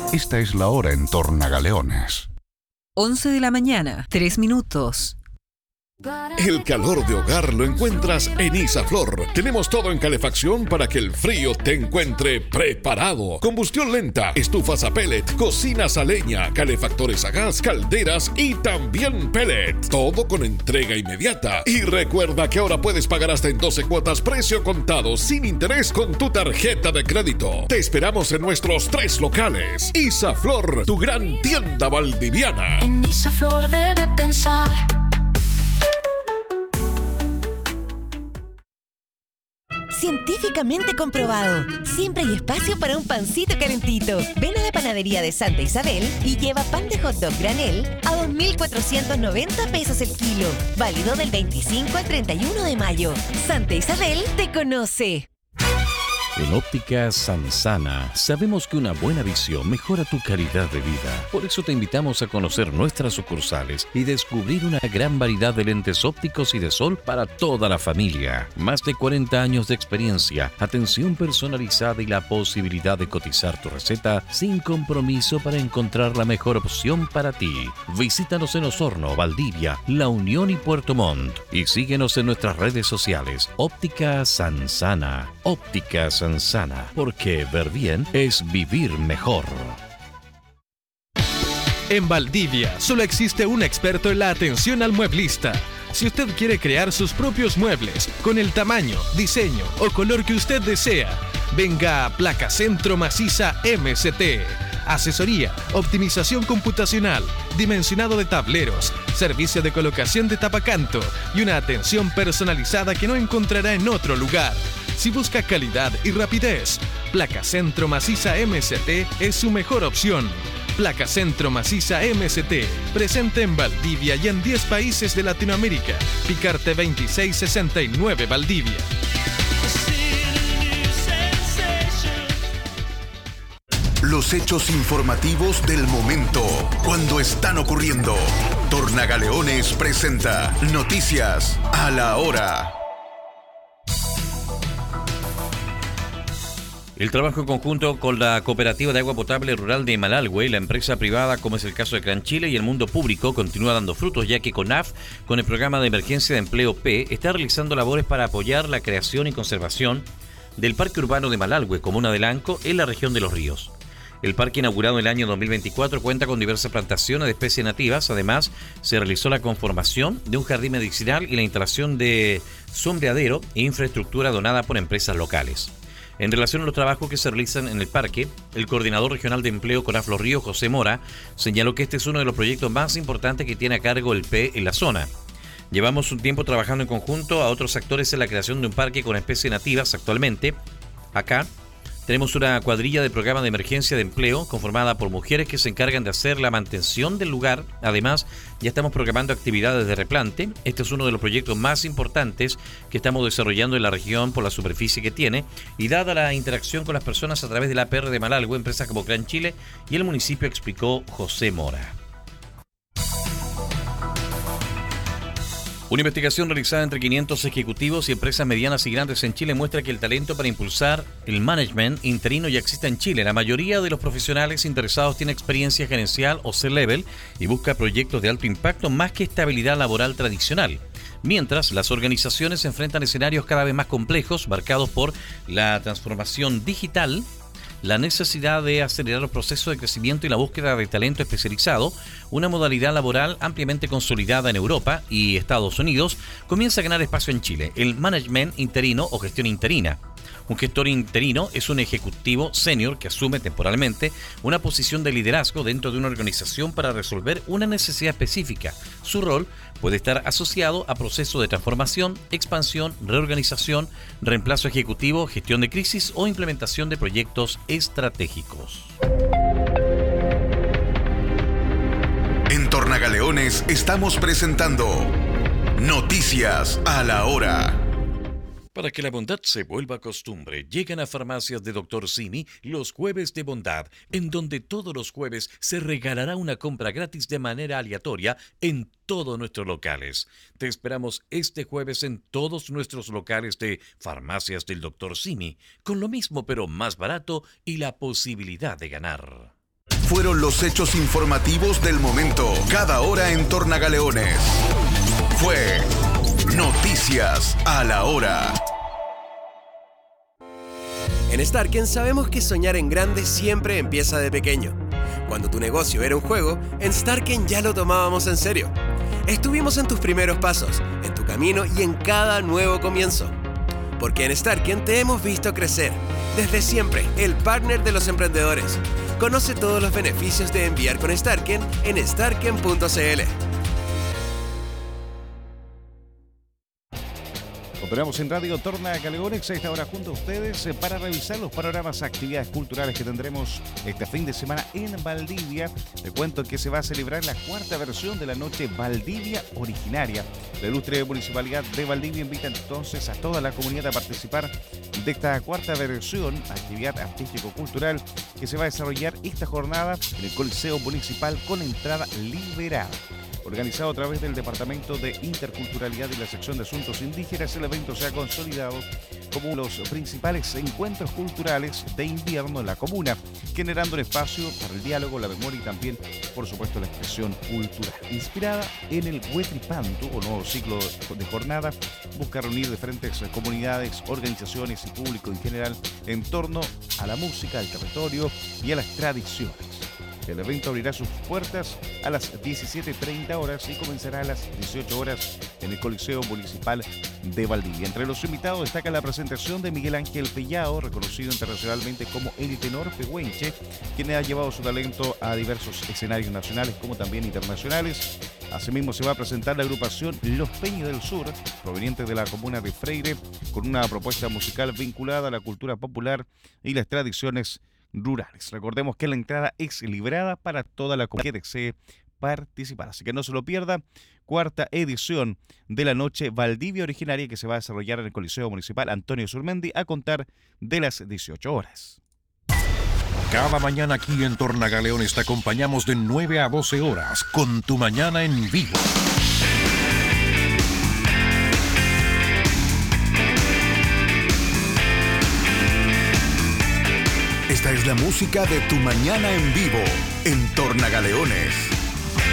Esta es la hora en Tornagaleones. 11 de la mañana, 3 minutos. El calor de hogar lo encuentras en Isaflor. Tenemos todo en calefacción para que el frío te encuentre preparado. Combustión lenta, estufas a pellet, cocinas a leña, calefactores a gas, calderas y también pellet. Todo con entrega inmediata. Y recuerda que ahora puedes pagar hasta en 12 cuotas precio contado sin interés con tu tarjeta de crédito. Te esperamos en nuestros 3 locales. Isaflor, tu gran tienda valdiviana. En Isaflor debe pensar. Científicamente comprobado. Siempre hay espacio para un pancito calentito. Ven a la panadería de Santa Isabel y lleva pan de hot dog granel a 2.490 pesos el kilo. Válido del 25 al 31 de mayo. Santa Isabel te conoce. En Óptica Sansana sabemos que una buena visión mejora tu calidad de vida. Por eso te invitamos a conocer nuestras sucursales y descubrir una gran variedad de lentes ópticos y de sol para toda la familia. Más de 40 años de experiencia, atención personalizada y la posibilidad de cotizar tu receta sin compromiso para encontrar la mejor opción para ti. Visítanos en Osorno, Valdivia, La Unión y Puerto Montt. Y síguenos en nuestras redes sociales. Óptica Sansana. Óptica Sansana, porque ver bien es vivir mejor. En Valdivia solo existe un experto en la atención al mueblista. Si usted quiere crear sus propios muebles con el tamaño, diseño o color que usted desea, venga a Placa Centro Maciza MCT. Asesoría, optimización computacional, dimensionado de tableros, servicio de colocación de tapacanto y una atención personalizada que no encontrará en otro lugar. Si busca calidad y rapidez, Placa Centro Maciza MCT es su mejor opción. Placa Centro Maciza MCT, presente en Valdivia y en 10 países de Latinoamérica. Picarte 2669 Valdivia. Los hechos informativos del momento, cuando están ocurriendo. Tornagaleones presenta Noticias a la Hora. El trabajo en conjunto con la Cooperativa de Agua Potable Rural de Malalhue, la empresa privada, como es el caso de Gran Chile, y el mundo público continúa dando frutos, ya que CONAF, con el programa de emergencia de empleo P, está realizando labores para apoyar la creación y conservación del Parque Urbano de Malalhue, comuna de Lanco, en la región de Los Ríos. El parque, inaugurado en el año 2024, cuenta con diversas plantaciones de especies nativas. Además, se realizó la conformación de un jardín medicinal y la instalación de sombreadero e infraestructura donada por empresas locales. En relación a los trabajos que se realizan en el parque, el coordinador regional de empleo CONAF Los Ríos, José Mora, señaló que este es uno de los proyectos más importantes que tiene a cargo el P en la zona. Llevamos un tiempo trabajando en conjunto a otros actores en la creación de un parque con especies nativas. Actualmente, acá, tenemos una cuadrilla de programa de emergencia de empleo conformada por mujeres que se encargan de hacer la mantención del lugar. Además, ya estamos programando actividades de replante. Este es uno de los proyectos más importantes que estamos desarrollando en la región por la superficie que tiene y dada la interacción con las personas a través de la APR de Malalhue, empresas como Gran Chile y el municipio, explicó José Mora. Una investigación realizada entre 500 ejecutivos y empresas medianas y grandes en Chile muestra que el talento para impulsar el management interino ya existe en Chile. La mayoría de los profesionales interesados tiene experiencia gerencial o C-level y busca proyectos de alto impacto más que estabilidad laboral tradicional. Mientras, las organizaciones se enfrentan a escenarios cada vez más complejos, marcados por la transformación digital, la necesidad de acelerar los procesos de crecimiento y la búsqueda de talento especializado, una modalidad laboral ampliamente consolidada en Europa y Estados Unidos, comienza a ganar espacio en Chile. El management interino o gestión interina. Un gestor interino es un ejecutivo senior que asume temporalmente una posición de liderazgo dentro de una organización para resolver una necesidad específica. Su rol puede estar asociado a procesos de transformación, expansión, reorganización, reemplazo ejecutivo, gestión de crisis o implementación de proyectos estratégicos. En Tornagaleones estamos presentando Noticias a la Hora. Para que la bondad se vuelva costumbre, llegan a Farmacias de Dr. Simi los Jueves de Bondad, en donde todos los jueves se regalará una compra gratis de manera aleatoria en todos nuestros locales. Te esperamos este jueves en todos nuestros locales de Farmacias del Dr. Simi, con lo mismo pero más barato y la posibilidad de ganar. fueron los hechos informativos del momento. Cada hora en Tornagaleones. Fue Noticias a la Hora. En Starken sabemos que soñar en grande siempre empieza de pequeño. Cuando tu negocio era un juego, en Starken ya lo tomábamos en serio. Estuvimos en tus primeros pasos, en tu camino y en cada nuevo comienzo. Porque en Starken te hemos visto crecer. Desde siempre, el partner de los emprendedores. Conoce todos los beneficios de enviar con Starken en starken.cl. Operamos en Radio Tornagaleones a esta hora junto a ustedes para revisar los panoramas, actividades culturales que tendremos este fin de semana en Valdivia. Te cuento que se va a celebrar la cuarta versión de la Noche Valdivia Originaria. La ilustre Municipalidad de Valdivia invita entonces a toda la comunidad a participar de esta cuarta versión, actividad artístico-cultural que se va a desarrollar esta jornada en el Coliseo Municipal con entrada liberada. Organizado a través del Departamento de Interculturalidad y la Sección de Asuntos Indígenas, el evento se ha consolidado como uno de los principales encuentros culturales de invierno en la comuna, generando un espacio para el diálogo, la memoria y también, por supuesto, la expresión cultural. Inspirada en el Huetripantu, o nuevo ciclo de jornada, busca reunir diferentes comunidades, organizaciones y público en general en torno a la música, al territorio y a las tradiciones. El evento abrirá sus puertas a las 17:30 horas y comenzará a las 18 horas en el Coliseo Municipal de Valdivia. Entre los invitados destaca la presentación de Miguel Ángel Pellao, reconocido internacionalmente como el tenor pehuenche, quien ha llevado su talento a diversos escenarios nacionales como también internacionales. Asimismo, se va a presentar la agrupación Los Peñi del Sur, proveniente de la comuna de Freire, con una propuesta musical vinculada a la cultura popular y las tradiciones rurales. Recordemos que la entrada es liberada para toda la comunidad que desee participar, así que no se lo pierda. Cuarta edición de la Noche Valdivia Originaria que se va a desarrollar en el Coliseo Municipal Antonio Surmendi a contar de las 18 horas. Cada mañana aquí en Tornagaleones te acompañamos de 9 a 12 horas con Tu Mañana en Vivo. Esta es la música de Tu Mañana en Vivo en Tornagaleones.